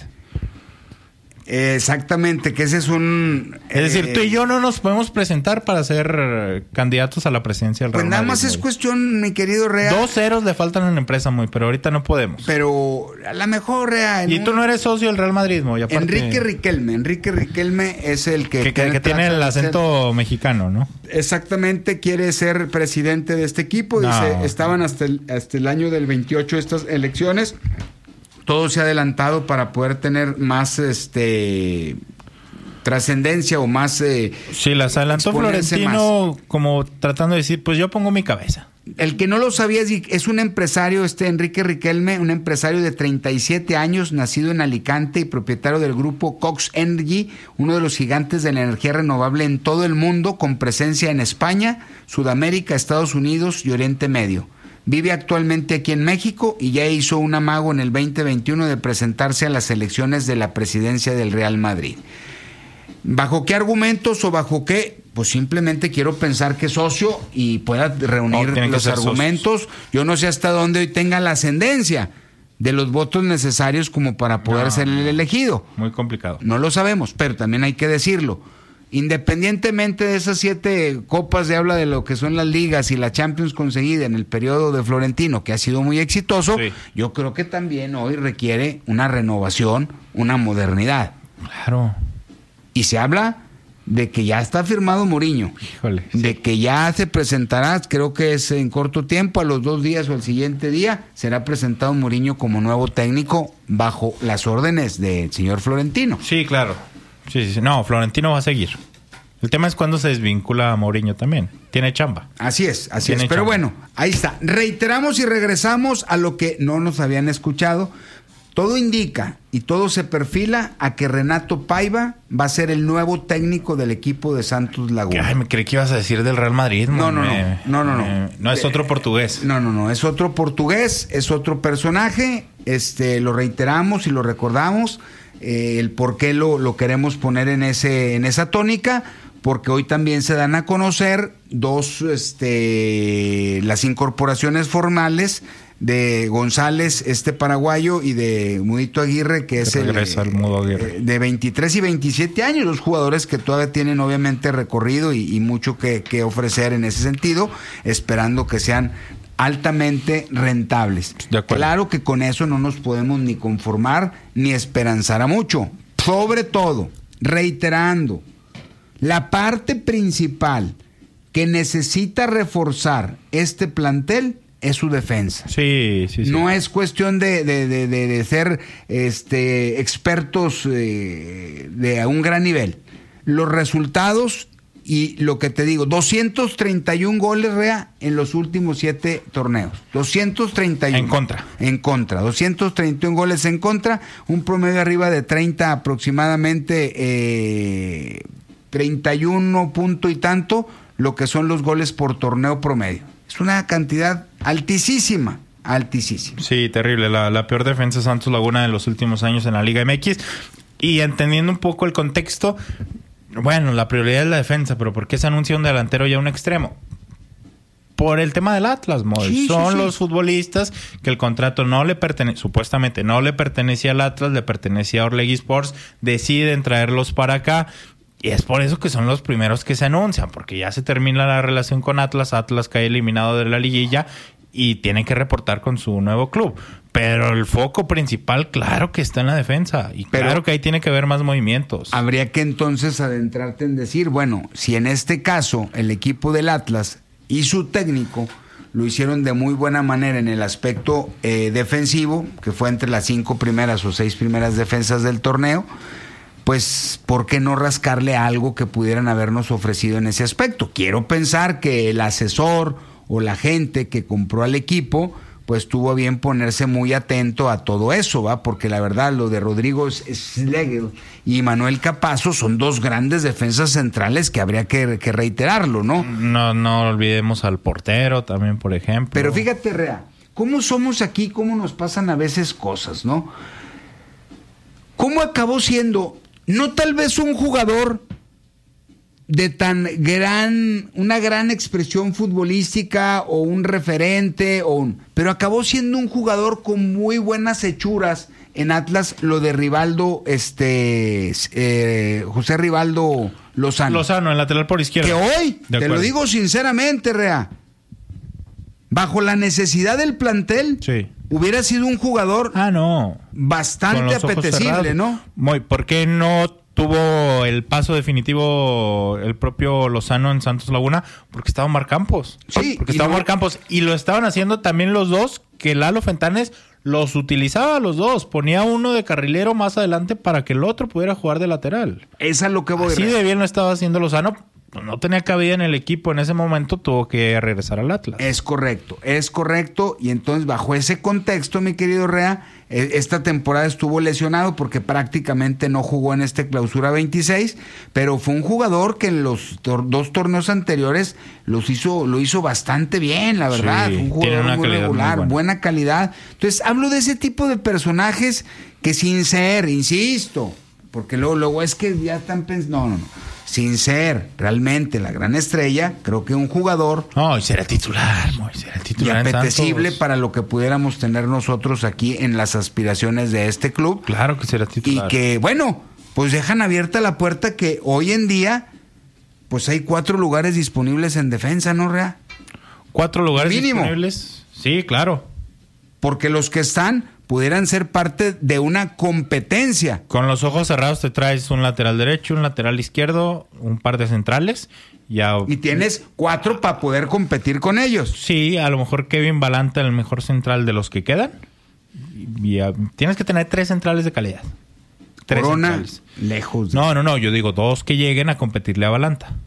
Exactamente, que ese es un... Es decir, tú y yo no nos podemos presentar para ser candidatos a la presidencia del Real Madrid. Pues nada más es cuestión, mi querido Rea. 2 ceros le faltan en la empresa, pero ahorita no podemos. Pero a lo mejor, Rea... Y tú no eres socio del Real Madrid, Moy. Enrique Riquelme es el que tiene el acento mexicano, ¿no? Exactamente, quiere ser presidente de este equipo. No. Dice, estaban hasta el año del 28 estas elecciones. Todo se ha adelantado para poder tener más trascendencia o más... sí, las adelantó Florentino más. Como tratando de decir, pues yo pongo mi cabeza. El que no lo sabía es un empresario, Enrique Riquelme, un empresario de 37 años, nacido en Alicante y propietario del grupo Cox Energy, uno de los gigantes de la energía renovable en todo el mundo, con presencia en España, Sudamérica, Estados Unidos y Oriente Medio. Vive actualmente aquí en México y ya hizo un amago en el 2021 de presentarse a las elecciones de la presidencia del Real Madrid. ¿Bajo qué argumentos o bajo qué? Pues simplemente quiero pensar que es socio y pueda reunir los argumentos. Socios. Yo no sé hasta dónde hoy tenga la ascendencia de los votos necesarios como para poder ser el elegido. Muy complicado. No lo sabemos, pero también hay que decirlo. Independientemente de esas 7 copas de habla de lo que son las ligas y la Champions conseguida en el periodo de Florentino, que ha sido muy exitoso, yo creo que también hoy requiere una renovación, una modernidad. Claro. Y se habla de que ya está firmado Mourinho. Híjole. De que ya se presentará, creo que es en corto tiempo, a los 2 días o el siguiente día, será presentado Mourinho como nuevo técnico bajo las órdenes del señor Florentino. Sí, claro. Sí. No, Florentino va a seguir. El tema es cuando se desvincula a Mourinho también. Tiene chamba. Así es. Pero bueno, ahí está. Reiteramos y regresamos a lo que no nos habían escuchado. Todo indica y todo se perfila a que Renato Paiva va a ser el nuevo técnico del equipo de Santos Laguna. Ay, me creí que ibas a decir del Real Madrid. No. No es otro portugués. No, es otro portugués, es otro personaje. Lo reiteramos y lo recordamos, el por qué lo queremos poner en esa tónica, porque hoy también se dan a conocer las incorporaciones formales de González, paraguayo, y de Mudito Aguirre, que es el Mudo Aguirre, de 23 y 27 años, los jugadores que todavía tienen obviamente recorrido y mucho que ofrecer en ese sentido, esperando que sean altamente rentables. Claro que con eso no nos podemos ni conformar ni esperanzar a mucho. Sobre todo, reiterando, la parte principal que necesita reforzar este plantel es su defensa. Sí. No es cuestión de ser expertos de un gran nivel. Los resultados y lo que te digo, 231 goles, Rea, en los últimos 7 torneos. 231. En contra. 231 goles en contra, un promedio arriba de 30 aproximadamente, 31 punto y tanto, lo que son los goles por torneo promedio. Es una cantidad altísima. Sí, terrible. La peor defensa de Santos Laguna de los últimos años en la Liga MX. Y entendiendo un poco el contexto, bueno, la prioridad es la defensa, pero ¿por qué se anuncia un delantero y a un extremo? Por el tema del Atlas, Moy. Son los futbolistas que el contrato supuestamente no le pertenecía al Atlas, le pertenecía a Orlegui Sports, deciden traerlos para acá. Y es por eso que son los primeros que se anuncian, porque ya se termina la relación con Atlas cae eliminado de la liguilla y tiene que reportar con su nuevo club. Pero el foco principal, claro que está en la defensa, y claro que ahí tiene que haber más movimientos. Habría que entonces adentrarte en decir, bueno, si en este caso el equipo del Atlas y su técnico lo hicieron de muy buena manera en el aspecto defensivo, que fue entre las 5 primeras o 6 primeras defensas del torneo, pues, ¿por qué no rascarle algo que pudieran habernos ofrecido en ese aspecto? Quiero pensar que el asesor o la gente que compró al equipo, pues tuvo bien ponerse muy atento a todo eso, ¿va? Porque la verdad, lo de Rodrigo Schlegel y Manuel Capazo son dos grandes defensas centrales que habría que reiterarlo, ¿no? No olvidemos al portero también, por ejemplo. Pero fíjate, Rea, ¿cómo somos aquí? ¿Cómo nos pasan a veces cosas, no? ¿Cómo acabó siendo, no tal vez un jugador de una gran expresión futbolística o un referente, pero acabó siendo un jugador con muy buenas hechuras en Atlas, lo de Rivaldo, José Rivaldo Lozano. El lateral por izquierda. Que hoy, te lo digo sinceramente, Rea, bajo la necesidad del plantel, hubiera sido un jugador bastante apetecible, ¿no? ¿Por qué no tuvo el paso definitivo el propio Lozano en Santos Laguna? Porque estaba Omar Campos. Omar Campos. Y lo estaban haciendo también los dos, que Lalo Fentanes los utilizaba a los dos. Ponía uno de carrilero más adelante para que el otro pudiera jugar de lateral. Es a lo que voy. Así de bien lo estaba haciendo Lozano. No tenía cabida en el equipo en ese momento, tuvo que regresar al Atlas. Es correcto. Y entonces, bajo ese contexto, mi querido Rea, esta temporada estuvo lesionado porque prácticamente no jugó en Clausura 26, pero fue un jugador que en los dos torneos anteriores lo hizo bastante bien, la verdad. Un jugador muy regular, buena calidad. Entonces, hablo de ese tipo de personajes que, sin ser, insisto, porque luego es que ya están pensando, no. Sin ser realmente la gran estrella, creo que un jugador... No, y será titular y apetecible para lo que pudiéramos tener nosotros aquí en las aspiraciones de este club. Claro que será titular. Y que, bueno, pues dejan abierta la puerta que hoy en día, pues hay 4 lugares disponibles en defensa, ¿no, Rea? 4 lugares disponibles. Sí, claro. Porque los que están pudieran ser parte de una competencia. Con los ojos cerrados te traes un lateral derecho, un lateral izquierdo, un par de centrales. Y tienes 4 para poder competir con ellos. Sí, a lo mejor Kevin Balanta, el mejor central de los que quedan. Tienes que tener 3 centrales de calidad. 3 Corona, centrales. Lejos. No, yo digo 2 que lleguen a competirle a Balanta.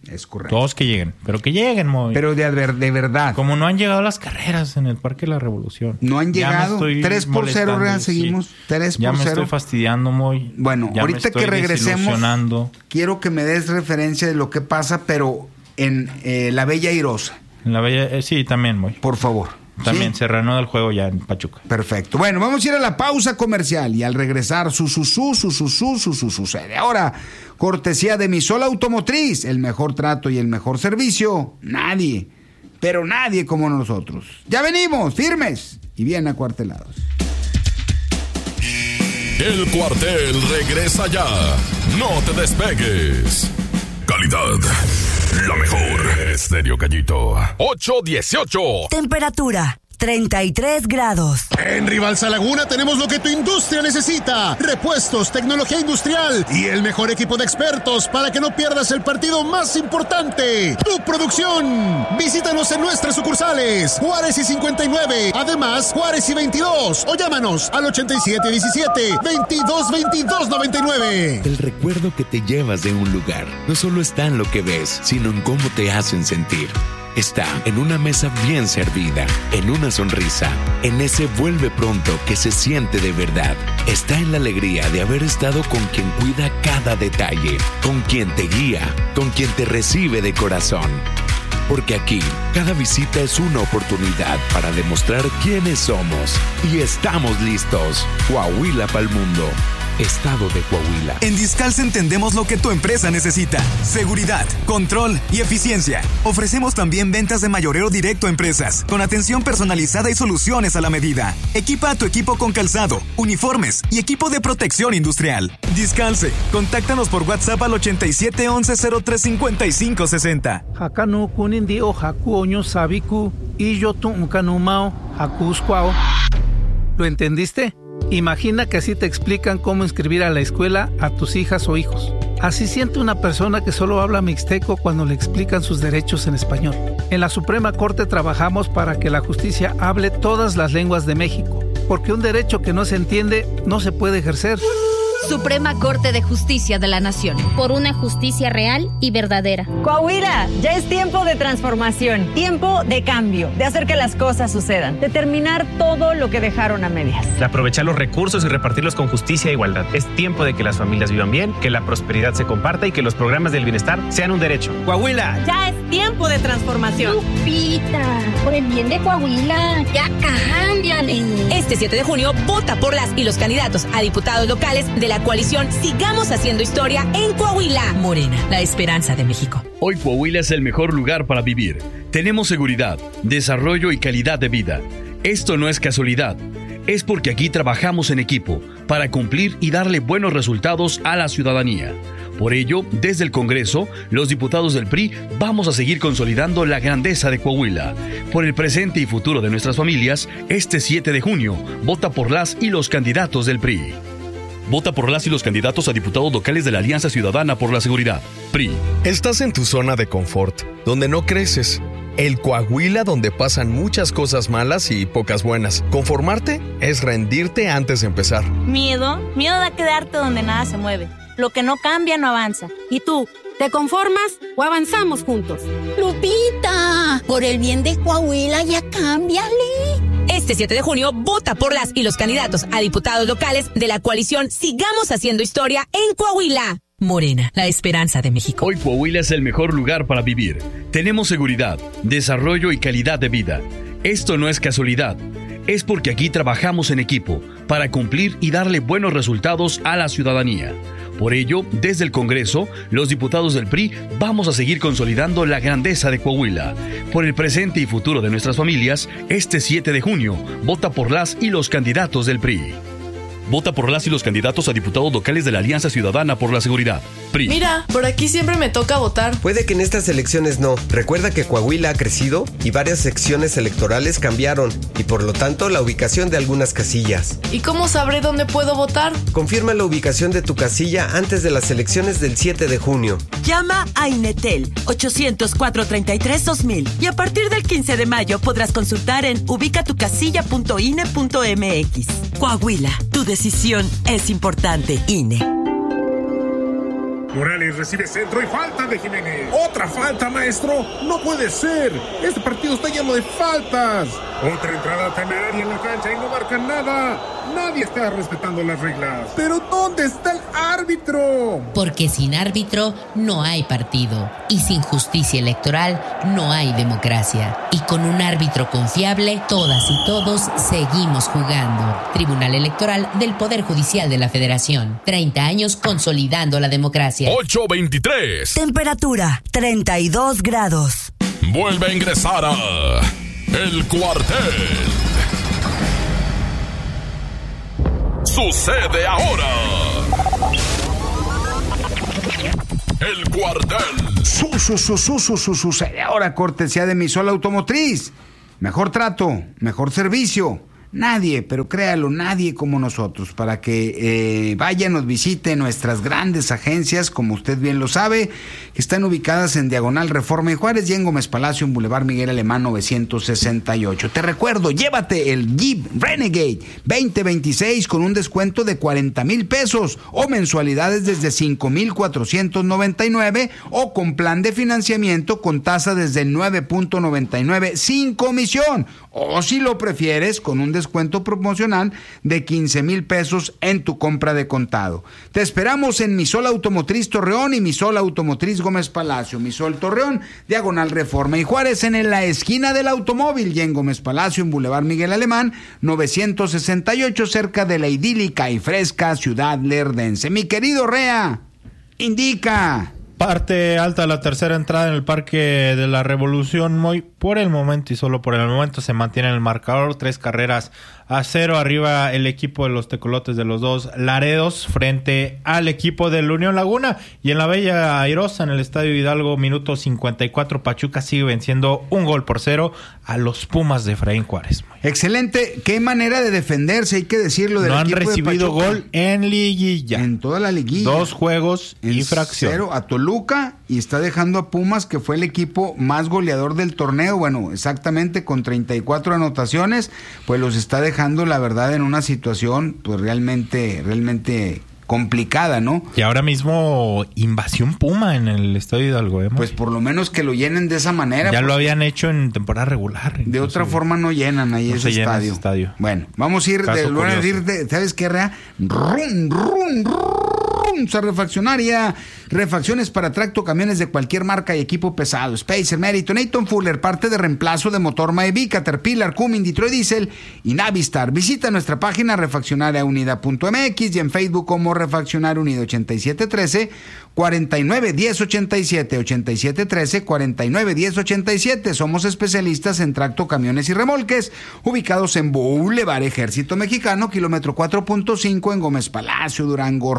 Es correcto. Todos que lleguen, pero que lleguen, Moy. Pero de verdad. Como no han llegado las carreras en el Parque de la Revolución. No han llegado. 3-0, Real, seguimos. 3-0. Ya me estoy fastidiando, Moy. Bueno, ya ahorita que regresemos, quiero que me des referencia de lo que pasa, pero en La Bella Airosa. En La Bella, sí, también, Moy. Por favor. También ¿sí? Se reanuda el juego ya en Pachuca. Perfecto. Bueno, vamos a ir a la pausa comercial y al regresar sucede. Ahora, cortesía de Misol Automotriz, el mejor trato y el mejor servicio. Nadie, pero nadie como nosotros. Ya venimos, firmes y bien acuartelados. El Cuartel regresa ya. No te despegues. Calidad. La mejor. Estéreo Gallito. 818. Temperatura. 33 grados. En Rivalsa Laguna tenemos lo que tu industria necesita. Repuestos, tecnología industrial y el mejor equipo de expertos para que no pierdas el partido más importante. Tu producción. Visítanos en nuestras sucursales. Juárez y 59. Además, Juárez y 22. O llámanos al 8717-222299. El recuerdo que te llevas de un lugar no solo está en lo que ves, sino en cómo te hacen sentir. Está en una mesa bien servida, en una sonrisa, en ese vuelve pronto que se siente de verdad. Está en la alegría de haber estado con quien cuida cada detalle, con quien te guía, con quien te recibe de corazón. Porque aquí, cada visita es una oportunidad para demostrar quiénes somos. Y estamos listos. Coahuila pa'l mundo. Estado de Coahuila. En Discalce entendemos lo que tu empresa necesita: seguridad, control y eficiencia. Ofrecemos también ventas de mayoreo directo a empresas, con atención personalizada y soluciones a la medida. Equipa a tu equipo con calzado, uniformes y equipo de protección industrial. Discalce, contáctanos por WhatsApp al 87 11 03 55 60. Hakanu kunindi o haku oño sabiku y yo tu unkanumao hakuskwao. ¿Lo entendiste? Imagina que así te explican cómo inscribir a la escuela a tus hijas o hijos. Así siente una persona que solo habla mixteco cuando le explican sus derechos en español. En la Suprema Corte trabajamos para que la justicia hable todas las lenguas de México, porque un derecho que no se entiende no se puede ejercer. Suprema Corte de Justicia de la Nación. Por una justicia real y verdadera. Coahuila, ya es tiempo de transformación, tiempo de cambio, de hacer que las cosas sucedan, de terminar todo lo que dejaron a medias. De aprovechar los recursos y repartirlos con justicia e igualdad. Es tiempo de que las familias vivan bien, que la prosperidad se comparta y que los programas del bienestar sean un derecho. Coahuila. Ya es tiempo de transformación. Lupita, por el bien de Coahuila, ya cámbiale. Este 7 de junio, vota por las y los candidatos a diputados locales de la coalición Sigamos Haciendo Historia en Coahuila. Morena, la esperanza de México. Hoy Coahuila es el mejor lugar para vivir. Tenemos seguridad, desarrollo y calidad de vida. Esto no es casualidad. Es porque aquí trabajamos en equipo para cumplir y darle buenos resultados a la ciudadanía. Por ello, desde el Congreso, los diputados del PRI vamos a seguir consolidando la grandeza de Coahuila. Por el presente y futuro de nuestras familias, este 7 de junio, vota por las y los candidatos del PRI. Vota por las y los candidatos a diputados locales de la Alianza Ciudadana por la Seguridad, PRI. Estás en tu zona de confort, donde no creces. El Coahuila donde pasan muchas cosas malas y pocas buenas. Conformarte es rendirte antes de empezar. Miedo da quedarte donde nada se mueve. Lo que no cambia no avanza. ¿Y tú? ¿Te conformas o avanzamos juntos? Lupita, por el bien de Coahuila ya cámbiale. Este 7 de junio, vota por las y los candidatos a diputados locales de la coalición Sigamos Haciendo Historia en Coahuila. Morena, la esperanza de México. Hoy Coahuila es el mejor lugar para vivir. Tenemos seguridad, desarrollo y calidad de vida. Esto no es casualidad. Es porque aquí trabajamos en equipo para cumplir y darle buenos resultados a la ciudadanía. Por ello, desde el Congreso, los diputados del PRI vamos a seguir consolidando la grandeza de Coahuila. Por el presente y futuro de nuestras familias, este 7 de junio, vota por las y los candidatos del PRI. Vota por las y los candidatos a diputados locales de la Alianza Ciudadana por la Seguridad, PRI. Mira, por aquí siempre me toca votar. Puede que en estas elecciones no. Recuerda que Coahuila ha crecido y varias secciones electorales cambiaron y por lo tanto la ubicación de algunas casillas. ¿Y cómo sabré dónde puedo votar? Confirma la ubicación de tu casilla antes de las elecciones del 7 de junio. Llama a Inetel 800-433-2000 y a partir del 15 de mayo podrás consultar en ubicatucasilla.ine.mx. Coahuila, tu decisión es importante. INE. Morales recibe centro y falta de Jiménez. ¡Otra falta, maestro! ¡No puede ser! Este partido está lleno de faltas. Otra entrada temeraria en la cancha y no marcan nada. Nadie está respetando las reglas. ¿Pero dónde está el árbitro? Porque sin árbitro no hay partido. Y sin justicia electoral no hay democracia. Y con un árbitro confiable, todas y todos seguimos jugando. Tribunal Electoral del Poder Judicial de la Federación. 30 años consolidando la democracia. 8:23. Temperatura 32 grados. Vuelve a ingresar a El Cuartel. Sucede ahora. El Cuartel. Sucede ahora, cortesía de Misol Automotriz. Mejor trato, mejor servicio. Nadie, pero créalo, nadie como nosotros, para que vaya, nos visite nuestras grandes agencias, como usted bien lo sabe, que están ubicadas en Diagonal Reforma y Juárez y en Gómez Palacio, en Boulevard Miguel Alemán 968. Te recuerdo, llévate el Jeep Renegade 2026 con un descuento de 40,000 pesos o mensualidades desde 5,499 o con plan de financiamiento con tasa desde 9.99 sin comisión, o si lo prefieres con un descuento promocional de 15,000 pesos en tu compra de contado. Te esperamos en Misol Automotriz Torreón y Misol Automotriz Gómez Palacio. Misol Torreón, Diagonal Reforma y Juárez en la esquina del automóvil, y en Gómez Palacio en Boulevard Miguel Alemán 968, cerca de la idílica y fresca ciudad lerdense. Mi querido Rea, indica. Parte alta de la tercera entrada en el Parque de la Revolución. Muy por el momento y solo por el momento se mantiene el marcador. 3-0 arriba el equipo de los tecolotes de los dos Laredos frente al equipo del Unión Laguna. Y en la Bella Airosa, en el Estadio Hidalgo, minuto 54, Pachuca sigue venciendo 1-0 a los Pumas de Efraín Juárez. Excelente, qué manera de defenderse, hay que decirlo. Del no han equipo recibido de Pachuca. gol en liguilla. En toda la liguilla. 2 juegos y fracción. 0 a Toluca, y está dejando a Pumas, que fue el equipo más goleador del torneo, bueno, exactamente con 34 anotaciones, pues los está dejando, la verdad, en una situación pues realmente complicada, ¿no? Y ahora mismo invasión Puma en el Estadio Hidalgo, ¿eh? Pues por lo menos que lo llenen de esa manera. Ya lo habían hecho en temporada regular. De otra forma no llenan ahí ese estadio. Bueno, vamos a ir ¿sabes qué, Rea? Refaccionaria, refacciones para tracto, camiones de cualquier marca y equipo pesado. Spacer, Meriton, Nathan Fuller, parte de reemplazo de motor Maebi, Caterpillar, Cummins, Detroit Diesel y Navistar. Visita nuestra página refaccionariaunida.mx y en Facebook como Refaccionaria Unida. 8713 49 10 87 8713 49 10 87. Somos especialistas en tracto, camiones y remolques, ubicados en Boulevard Ejército Mexicano, kilómetro 4.5 en Gómez Palacio, Durango.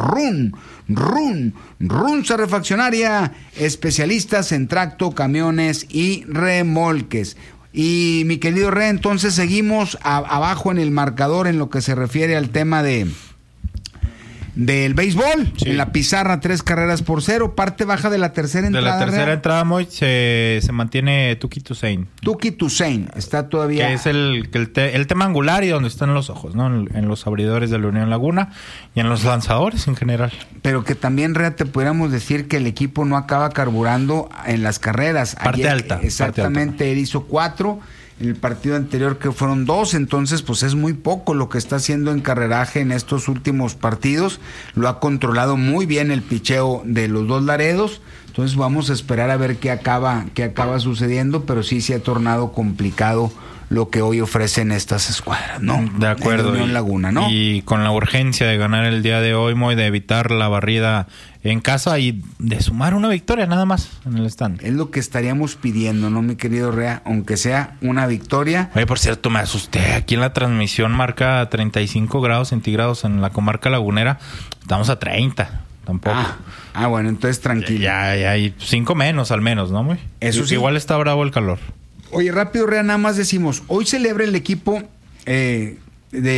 Runza Refaccionaria, especialistas en tracto, camiones y remolques. Y mi querido Re, entonces seguimos abajo en el marcador en lo que se refiere al tema del béisbol. Sí. En la pizarra 3-0, parte baja de la tercera entrada. De la tercera entrada, Moy, se mantiene Tuki Toussaint. Tuki Toussaint está todavía. Que es el tema angular y donde están los ojos, ¿no? En los abridores de la Unión Laguna y en los lanzadores en general. Pero que también, Rea, te pudiéramos decir que el equipo no acaba carburando en las carreras. Parte alta. Exactamente, parte alta. Él hizo 4. En el partido anterior que fueron 2, entonces pues es muy poco lo que está haciendo en carreraje en estos últimos partidos. Lo ha controlado muy bien el picheo de los dos Laredos. Entonces vamos a esperar a ver qué acaba sucediendo, pero sí se ha tornado complicado lo que hoy ofrecen estas escuadras, ¿no? De acuerdo. Unión Laguna, ¿no? Y con la urgencia de ganar el día de hoy, Moy, de evitar la barrida en casa y de sumar una victoria nada más en el stand. Es lo que estaríamos pidiendo, ¿no, mi querido Rea? Aunque sea una victoria. Oye, por cierto, me asusté. Aquí en la transmisión marca 35 grados centígrados en la comarca lagunera. Estamos a 30. Tampoco. Bueno, entonces tranquilo. Ya hay 5 menos al menos, ¿no, Moy? Eso sí. Igual está bravo el calor. Oye, rápido, Rea, nada más decimos, hoy celebra el equipo el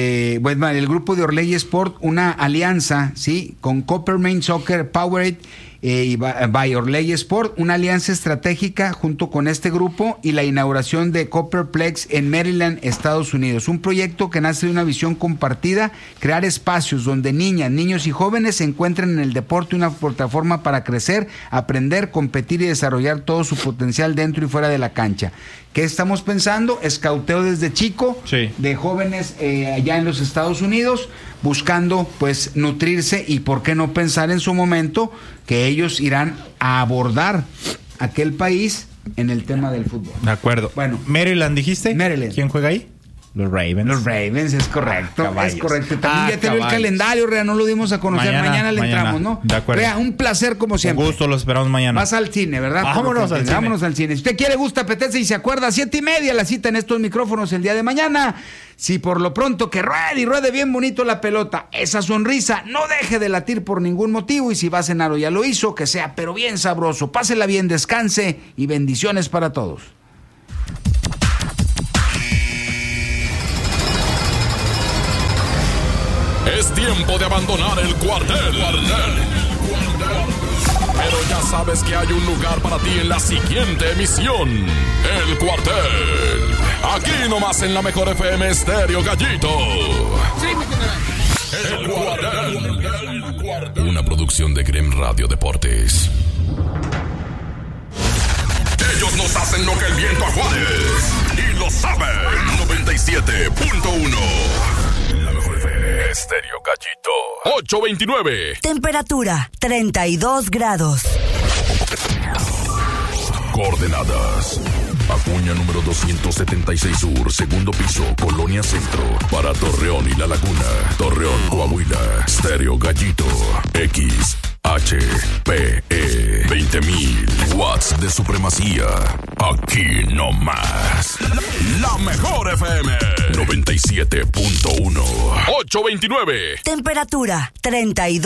grupo de Orley Sport una alianza, ¿sí? Con Copper Main Soccer, Powerade y by Orley Sport, una alianza estratégica junto con este grupo y la inauguración de Copperplex en Maryland, Estados Unidos. Un proyecto que nace de una visión compartida, crear espacios donde niñas, niños y jóvenes se encuentren en el deporte una plataforma para crecer, aprender, competir y desarrollar todo su potencial dentro y fuera de la cancha. ¿Qué estamos pensando? Escauteo desde chico, de jóvenes allá en los Estados Unidos, buscando pues nutrirse y por qué no pensar en su momento que ellos irán a abordar aquel país en el tema del fútbol. De acuerdo. Bueno, Maryland, ¿dijiste? Maryland. ¿Quién juega ahí? Los Ravens. Los Ravens, es correcto. Caballos. Es correcto. También ya te dio el calendario, Rea, no lo dimos a conocer. Mañana le entramos, ¿no? De acuerdo. Rea, un placer como siempre. Un gusto, los esperamos mañana. Vas al cine, ¿verdad? Vámonos al cine. Vámonos al cine. Si usted quiere, gusta, apetece y se acuerda, 7:30 la cita en estos micrófonos el día de mañana. Si por lo pronto que ruede y ruede bien bonito la pelota, esa sonrisa no deje de latir por ningún motivo, y si va a cenar o ya lo hizo, que sea pero bien sabroso. Pásela bien, descanse y bendiciones para todos. Es tiempo de abandonar el cuartel. Pero ya sabes que hay un lugar para ti en la siguiente emisión. El cuartel. Aquí nomás en la mejor FM Estéreo Gallito. El cuartel. Una producción de Grem Radio Deportes. Ellos nos hacen lo que el viento a Juárez. Y lo saben. 97.1. La mejor FM Estéreo Gallito. 829. Temperatura 32 grados. Coordenadas. Acuña número 276 Sur, segundo piso, Colonia Centro. Para Torreón y La Laguna. Torreón, Coahuila. Estéreo Gallito. XHPE 20.000 watts de supremacía. Aquí no más. La mejor FM 97.1. 829. Temperatura 32.